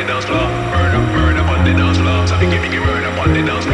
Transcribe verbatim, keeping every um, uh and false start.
the dance floor. Burn up, burn up on the dance floor. So me give me give burn up on the dance floor.